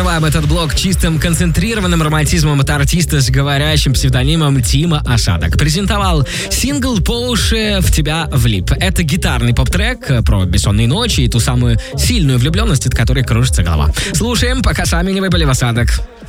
закрываем этот блок чистым концентрированным романтизмом от артиста с говорящим псевдонимом Тима Ашадок. Презентовал сингл «По уши в тебя влип». Это гитарный поп-трек про бессонные ночи и ту самую сильную влюбленность, от которой кружится голова. Слушаем, пока сами не выпали в осадок.